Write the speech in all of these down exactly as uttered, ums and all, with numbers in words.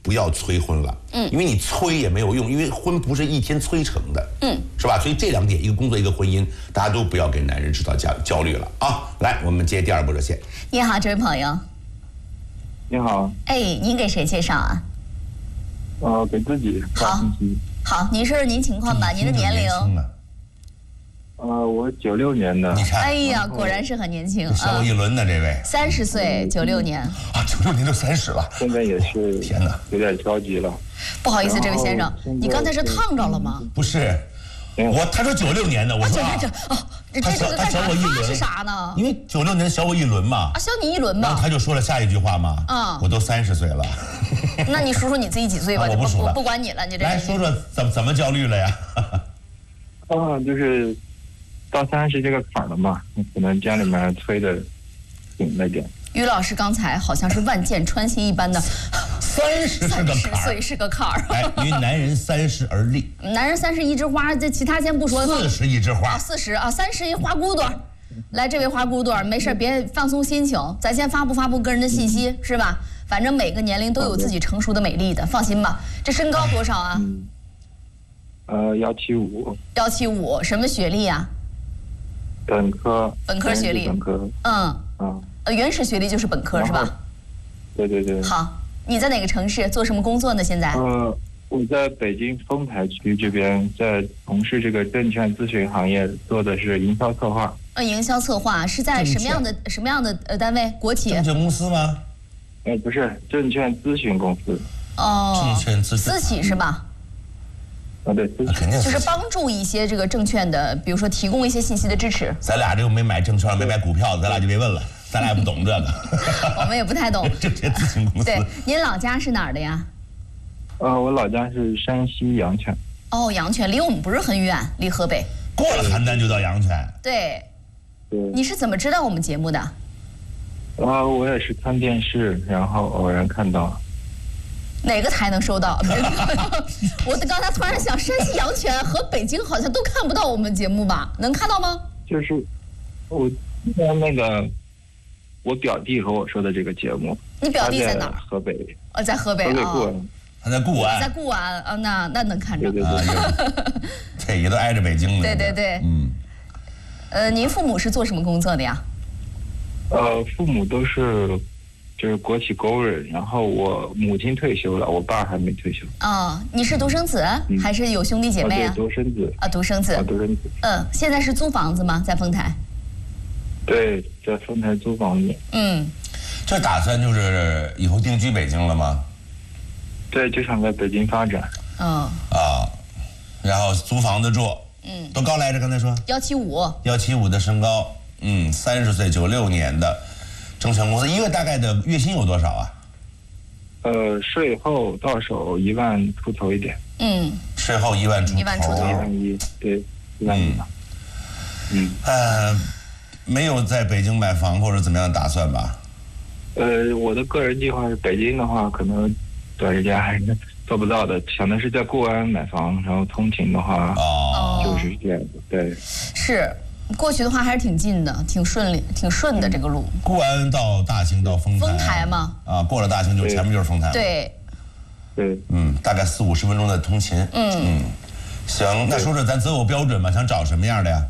不要催婚了，嗯，因为你催也没有用，因为婚不是一天催成的，嗯，是吧？所以这两点，一个工作，一个婚姻，大家都不要给男人制造焦焦虑了啊！来，我们接第二部热线。 你好，这位朋友。 你好。 哎，您给谁介绍啊？ 呃，给自己发信息。 好，您说说您情况吧，您的年龄。 呃，我九六年的。 你看， 哎呀，果然是很年轻。 小我一轮呢，这位。 三十岁，九六年。 啊，九六年就三十了。 现在也是。 天哪， 有点着急了。 不好意思，这位先生，你刚才是烫着了吗？ 不是，我他说九六年的，我说这这哦，这这个他小我一轮是啥呢？ 因为九六年小我一轮嘛。 啊，小你一轮嘛。 然后他就说了下一句话嘛，啊，我都三十岁了。 那你说说你自己几岁吧？ 我不数了， 不管你了，你这来说说怎么怎么焦虑了呀？ 啊，就是到三十这个坎儿了嘛，可能家里面催的紧了点。 于老师刚才好像是万箭穿心一般的， 三十是个坎儿， 三十岁是个坎儿。 哎，因为男人三十而立， 男人三十一枝花，这其他先不说。 四十一枝花， 四十啊，三十一花骨朵。来，这位花骨朵，没事别放松心情，咱先发布发布个人的信息，是吧？反正每个年龄都有自己成熟的美丽的，放心吧。这身高多少啊？ 嗯、呃，幺七五。 幺七五，什么学历呀？ 本科。 本科学历。 本科。 嗯。 啊。 呃，原始学历就是本科是吧？ 对对对。 好，你在哪个城市做什么工作呢？现在？ 呃，我在北京丰台区这边，在从事这个证券咨询行业，做的是营销策划。 呃，营销策划是在什么样的什么样的呃单位？国企？ 证券公司吗？ 哎，不是，证券咨询公司。 哦。 证券咨询。 私企是吧？ 啊，对， 肯定就是帮助一些这个证券的，比如说提供一些信息的支持。 咱俩这个没买证券，没买股票，咱俩就别问了，咱俩也不懂这个。 我们也不太懂。 证券咨询公司。 对，您老家是哪儿的呀？ 呃，我老家是山西阳泉。 哦，阳泉离我们不是很远，离河北。 过了邯郸就到阳泉。 对。 对。 你是怎么知道我们节目的？ 啊，我也是看电视，然后偶然看到。 哪个台能收到？我刚才突然想，山西阳泉和北京好像都看不到我们节目吧？能看到吗？ 就是我那个我表弟和我说的这个节目。 你表弟在哪儿？ 河北。 哦，在河北啊。 哦、 他在固安。 在固安啊，那那能看着。 对对对。 这也都挨着北京的。 对对对。嗯。呃，您父母是做什么工作的呀？ 呃，父母都是。就是国企工人，然后我母亲退休了，我爸还没退休。 哦，你是独生子、嗯、还是有兄弟姐妹啊？ 哦、独生子啊，独生子。 啊，独生子。 嗯，现在是租房子吗？在丰台？ 对，在丰台租房子。 嗯， 这打算就是以后定居北京了吗？ 对，就想在北京发展。 嗯。 啊，然后租房子住。嗯。多高来着？刚才说？ 幺七五。 幺七五的身高，嗯，三十岁，九六年的。证券公司一个大概的月薪有多少啊？ 呃，税后到手一万出头一点。 嗯， 税后一万出头。 一万出头。 一万一，对，一万一。嗯。 呃，没有在北京买房或者怎么样的打算吧？ 呃，我的个人计划是，北京的话可能短时间还是做不到的，想的是在固安买房，然后通勤的话， 哦， 就是这样的，对。 是。过去的话还是挺近的，挺顺利，挺顺的这个路。 固安到大兴到丰台。 丰台嘛。 啊，过了大兴就前面就是丰台。 对。 对。 嗯，大概四五十分钟的通勤。嗯嗯。行，那说说咱择偶标准吧，想找什么样的呀？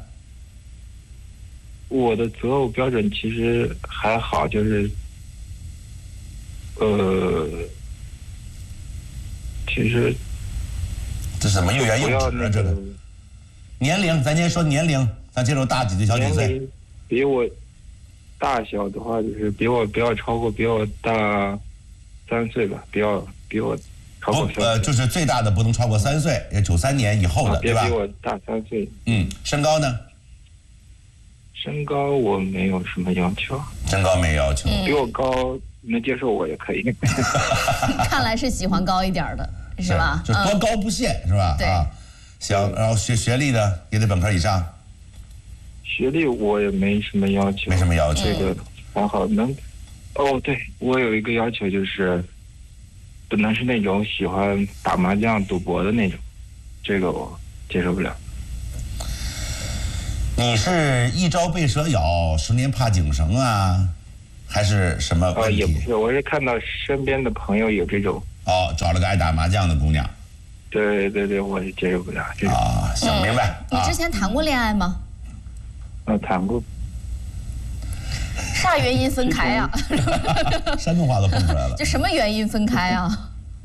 我的择偶标准其实还好，就是，呃，其实。 这什么又圆又直啊？这个。年龄，咱先说年龄，咱接受大几岁、小几岁？ 比我大小的话，就是比我不要超过比我大三岁吧，不要比我超过三岁。 呃，就是最大的不能超过三岁，九三年以后的， 啊、 对吧？ 别比我大三岁。 嗯，身高呢？ 身高我没有什么要求。 身高没要求， 比我高能接受我也可以。 看来是喜欢高一点的，是吧？ 就多高不限，嗯、是吧？ 对。 啊行，然后学学历的也得本科以上。 学历我也没什么要求， 没什么要求， 这个还好能。哦，对，我有一个要求就是，不能是那种喜欢打麻将、赌博的那种，这个我接受不了。 你是一朝被蛇咬，十年怕井绳啊，还是什么问题？ 呃，也不是，我是看到身边的朋友有这种哦，找了个爱打麻将的姑娘。 对对对，我也接受不了这种。 啊，行，明白。 你之前谈过恋爱吗？ 呃，谈过。 啥原因分开啊？ 山东话都蹦出来了。 就什么原因分开啊？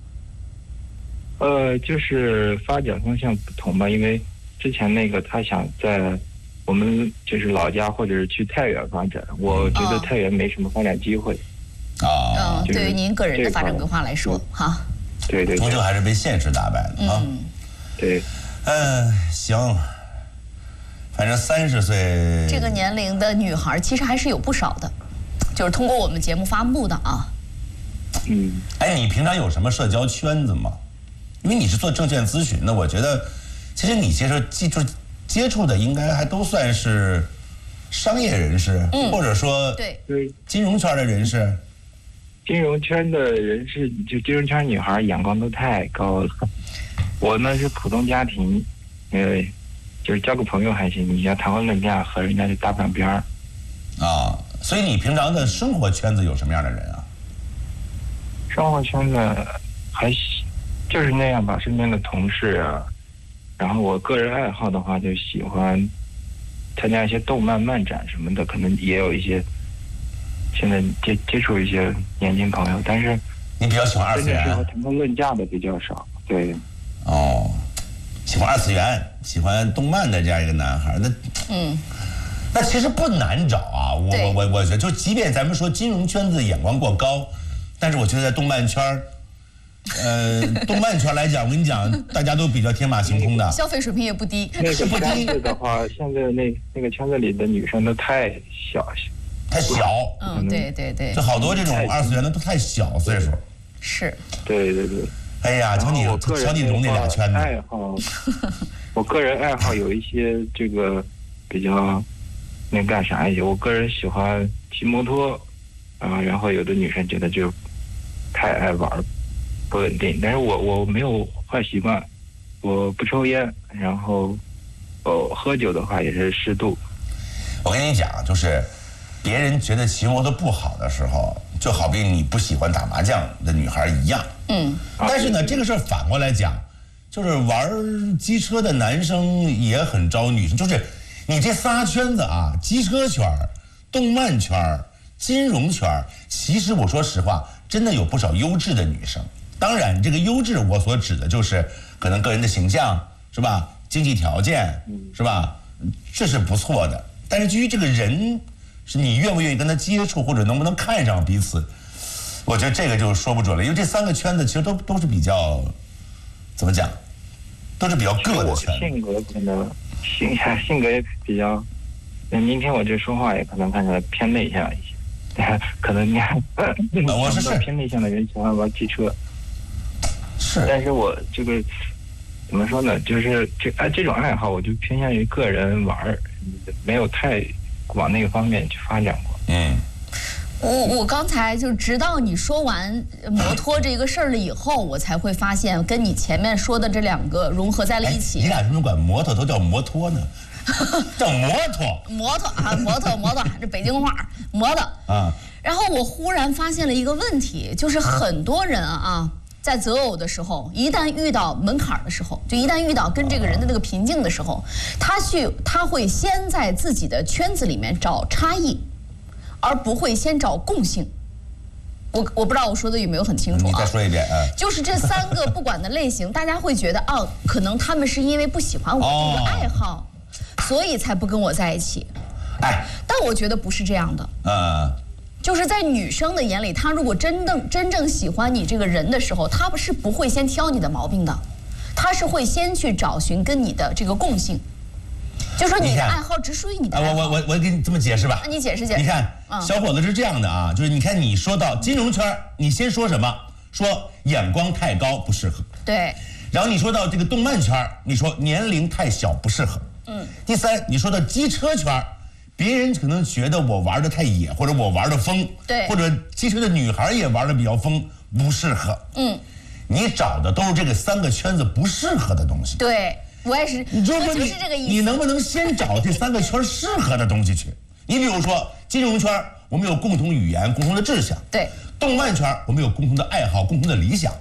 呃，就是发展方向不同吧，因为之前那个他想在我们就是老家或者是去太原发展，我觉得太原没什么发展机会。 啊， 嗯，对于您个人的发展规划来说，哈。 对对。 终究还是被现实打败了啊。 嗯。 对。 嗯，行。反正三十岁这个年龄的女孩其实还是有不少的，就是通过我们节目发布的啊。 嗯。 哎，你平常有什么社交圈子吗？因为你是做证券咨询的，我觉得其实你接触接触接触的应该还都算是商业人士，嗯、或者说对对金融圈的人士。 金融圈的人士，就金融圈女孩眼光都太高了。我呢是普通家庭，呃，就是交个朋友还行，你要谈婚论嫁和人家就搭不上边儿。 啊，所以你平常的生活圈子有什么样的人啊？ 生活圈子还就是那样吧，身边的同事啊。然后我个人爱好的话，就喜欢参加一些动漫漫展什么的，可能也有一些。现在接接触一些年轻朋友，但是你比较喜欢二次元， 真的是谈婚论嫁的比较少。对， 哦，喜欢二次元，喜欢动漫的这样一个男孩，那嗯，那其实不难找啊。我我我我觉得，就即便咱们说金融圈子眼光过高，但是我觉得在动漫圈呃，动漫圈来讲，我跟你讲，大家都比较天马行空的， 消费水平也不低。 那个圈子的话，现在那那个圈子里的女生都太小。 太小， 嗯，对对对， 就好多这种二次元的都太小岁数， 是， 对对对， 哎呀，瞧你瞧你融那俩圈子， 爱好，我个人爱好有一些这个比较那干啥一些，我个人喜欢骑摩托啊，然后有的女生觉得就太爱玩，不稳定，但是我我没有坏习惯，我不抽烟，然后哦喝酒的话也是适度。 我跟你讲，就是别人觉得骑摩托不好的时候，就好比你不喜欢打麻将的女孩一样。嗯。但是呢，这个事儿反过来讲，就是玩机车的男生也很招女生。就是你这仨圈子啊，机车圈、动漫圈、金融圈，其实我说实话，真的有不少优质的女生。当然，这个优质我所指的就是可能个人的形象是吧，经济条件是吧，这是不错的。但是至于这个人，是你愿不愿意跟他接触，或者能不能看上彼此，我觉得这个就说不准了。因为这三个圈子其实都都是比较，怎么讲，都是比较个的圈子。 性格可能性性格也比较，明天我这说话也可能看起来偏内向一些，可能你还我是是偏内向的人喜欢玩汽车， 是， 但是我这个怎么说呢？就是这哎这种爱好，我就偏向于个人玩，没有太往那个方面去发展过。 嗯， 我我刚才就直到你说完摩托这个事儿了以后，我才会发现跟你前面说的这两个融合在了一起。 你俩为什么管摩托都叫摩托呢？叫摩托。 摩托啊，摩托摩托，这北京话，摩托啊。然后我忽然发现了一个问题，就是很多人啊。在择偶的时候，一旦遇到门槛的时候，就一旦遇到跟这个人的那个瓶颈的时候，他去他会先在自己的圈子里面找差异，而不会先找共性。我我不知道我说的有没有很清楚啊？ 你再说一遍啊。 就是这三个不管的类型，大家会觉得哦，可能他们是因为不喜欢我这个爱好，哦、所以才不跟我在一起。哎，但我觉得不是这样的。嗯。就是在女生的眼里，她如果真正真正喜欢你这个人的时候，她是不会先挑你的毛病的，她是会先去找寻跟你的这个共性，就说你的爱好只属于你的爱好。 我我我我给你这么解释吧。 那你解释解释。 你看，嗯、小伙子是这样的啊，就是你看你说到金融圈，你先说什么？说眼光太高不适合。 对。 然后你说到这个动漫圈，你说年龄太小不适合。嗯。第三，你说到机车圈。别人可能觉得我玩的太野，或者我玩的疯， 对， 或者机车的女孩也玩的比较疯，不适合。嗯，你找的都是这个三个圈子不适合的东西。 对，我也是， 你我就是这个意思。 你能不能先找这三个圈适合的东西去？你比如说金融圈，我们有共同语言、共同的志向； 对， 动漫圈我们有共同的爱好、共同的理想；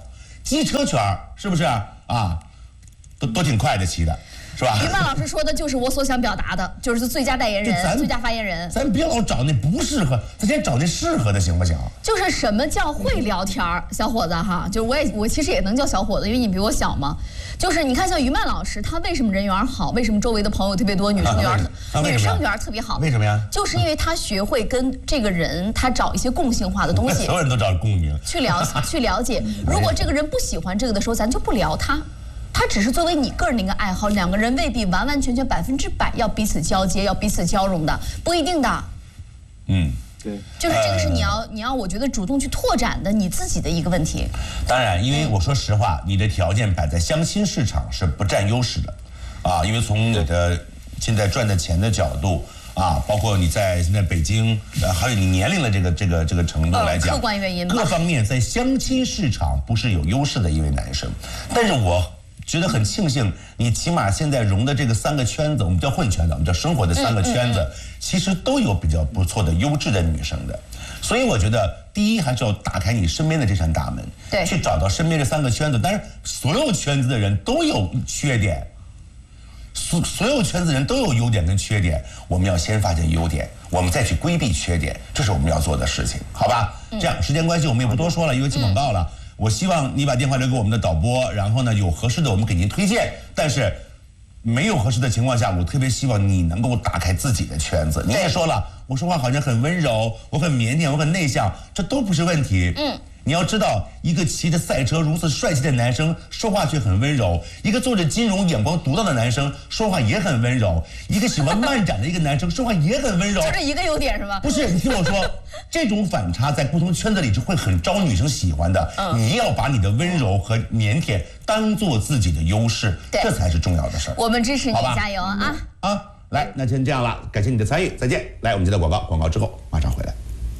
机车圈是不是啊？都都挺快的骑的。是吧？ 于曼老师说的就是我所想表达的，就是最佳代言人、最佳发言人。 咱别老找那不适合，咱先找那适合的，行不行？ 就是什么叫会聊天儿，小伙子哈，就是我也我其实也能叫小伙子，因为你比我小嘛。就是你看像于曼老师，他为什么人缘好？为什么周围的朋友特别多，女生缘、啊、女生缘特别好？ 为什么呀？ 就是因为他学会跟这个人，他找一些共性化的东西。 所有人都找共鸣。 去了去了解，如果这个人不喜欢这个的时候，咱就不聊他。他只是作为你个人的一个爱好，两个人未必完完全全百分之百要彼此交接，要彼此交融的，不一定的。 嗯， 对， 就是这个是你要你要我觉得主动去拓展的你自己的一个问题。 当然，因为我说实话，你的条件摆在相亲市场是不占优势的，啊，因为从你的现在赚的钱的角度。啊，包括你在现在北京，呃，还有你年龄的这个这个这个程度来讲， 客观原因， 各方面在相亲市场不是有优势的一位男生，但是我觉得很庆幸，你起码现在融的这个三个圈子，我们叫混圈子，我们叫生活的三个圈子，嗯嗯嗯其实都有比较不错的优质的女生的，所以我觉得第一还是要打开你身边的这扇大门， 对， 去找到身边这三个圈子，但是所有圈子的人都有缺点。所所有圈子人都有优点跟缺点，我们要先发现优点，我们再去规避缺点，这是我们要做的事情，好吧？这样时间关系我们也不多说了，因为进广告了。我希望你把电话留给我们的导播，然后呢有合适的我们给您推荐，但是没有合适的情况下，我特别希望你能够打开自己的圈子。你也说了，我说话好像很温柔，我很腼腆，我很内向，这都不是问题。嗯。你要知道，一个骑着赛车如此帅气的男生说话却很温柔，一个做着金融眼光独到的男生说话也很温柔，一个喜欢漫展的一个男生说话也很温柔， 就这一个优点是吧？ 不是，你听我说，这种反差在不同圈子里是会很招女生喜欢的。嗯、你要把你的温柔和腼腆当做自己的优势，这才是重要的事儿。 我们支持你，加油啊！ 啊，来，那先这样了，感谢你的参与，再见。来，我们接到广告，广告之后马上回来。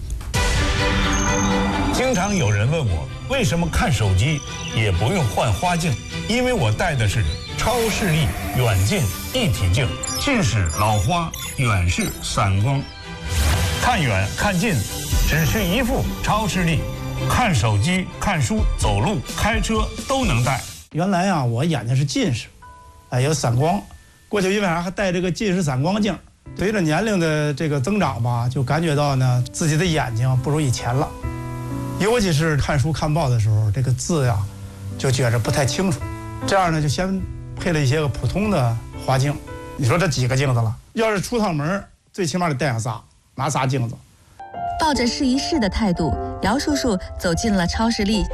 经常有人问我为什么看手机也不用换花镜，因为我戴的是超视力远近一体镜，近视老花，远视散光，看远看近只需一副超视力，看手机、看书、走路、开车都能戴。 原来啊，我眼睛是近视，哎，有散光，过去因为啥还戴这个近视散光镜。随着年龄的这个增长吧，就感觉到呢自己的眼睛不如以前了。尤其是看书看报的时候，这个字呀，就觉着不太清楚。这样呢，就先配了一些个普通的花镜。你说这几个镜子了，要是出趟门，最起码得带上仨，拿仨镜子。 抱着试一试的态度，姚叔叔走进了超视力。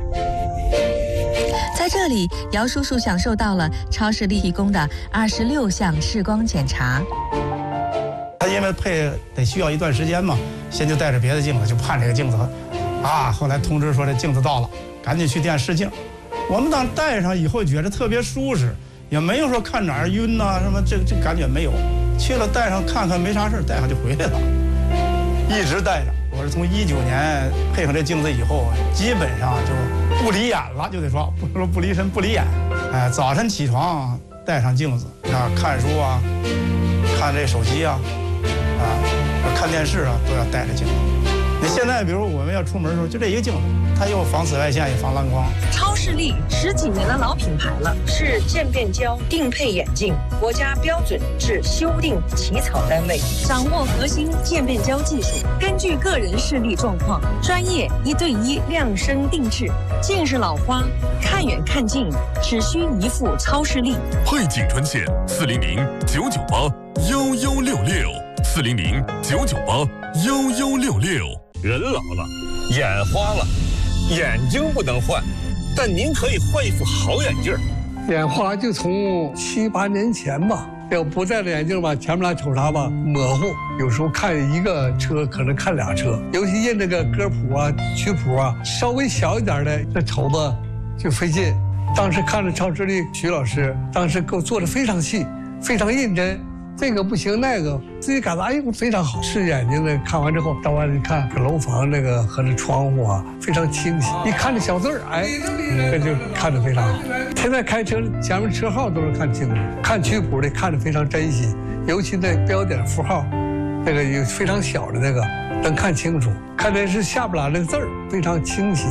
在这里，姚叔叔享受到了超视力提供的二十六项视光检查。 他因为配得需要一段时间嘛，先就带着别的镜子，就盼这个镜子。啊！后来通知说这镜子到了，赶紧去店试镜。我们当戴上以后觉得特别舒适，也没有说看哪儿晕呐、啊、什么，这这感觉没有。去了戴上看看没啥事，戴上就回来了，一直戴着。我是从一九年配上这镜子以后，基本上就不离眼了，就得说不说不离身不离眼。哎，早晨起床戴上镜子啊，看书啊，看这手机啊，啊，看电视啊，都要戴着镜子。你现在，比如我们要出门的时候，就这一个镜子，它又防紫外线，也防蓝光。 超视力十几年的老品牌了，是渐变焦定配眼镜国家标准制修订起草单位，掌握核心渐变焦技术，根据个人视力状况，专业一对一量身定制。近视老花，看远看近，只需一副超视力。 汇景专线四零零九九八幺幺六六四零零九九八幺幺六六。 人老了，眼花了，眼睛不能换，但您可以换一副好眼镜。 眼花就从七八年前吧，要不戴着眼镜吧，前面俩瞅啥吧模糊，有时候看一个车可能看俩车，尤其印那个歌谱啊、曲谱啊，稍微小一点的，这瞅吧就费劲。当时看着超视力徐老师，当时给我做的非常细，非常认真。这个不行，那个自己感觉哎呦非常好。试眼睛的看完之后，到外面看楼房那个和这窗户啊非常清晰，一看这小字儿，哎，这就看得非常好。现在开车前面车号都能看清楚，看曲谱的看得非常珍惜，尤其那标点符号，那个有非常小的那个能看清楚。看电视下不来那个字儿非常清晰，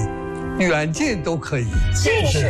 远近都可以。 近视